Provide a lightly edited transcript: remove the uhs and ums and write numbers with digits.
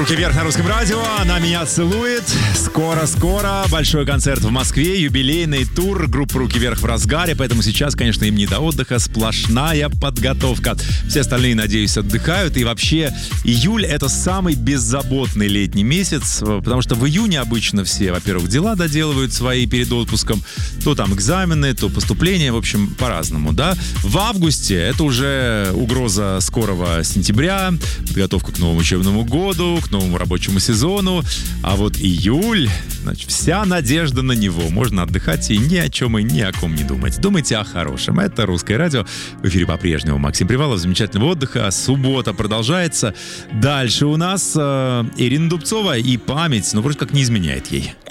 Руки вверх на Русском радио. Она меня целует. Скоро-скоро большой концерт в Москве, юбилейный тур группы «Руки вверх» в разгаре, поэтому сейчас, конечно, им не до отдыха, сплошная подготовка. Все остальные, надеюсь, отдыхают. И вообще, июль — это самый беззаботный летний месяц, потому что в июне обычно все, во-первых, дела доделывают свои перед отпуском. То там экзамены, то поступления, в общем, по-разному, да. В августе это уже угроза скорого сентября, подготовка к новому учебному году, к новому рабочему сезону. А вот июль, значит, вся надежда на него. Можно отдыхать и ни о чем и ни о ком не думать. Думайте о хорошем. Это «Русское радио». В эфире по-прежнему Максим Привалов. Замечательного отдыха. Суббота продолжается. Дальше у нас Ирина Дубцова и память, ну, вроде как не изменяет ей.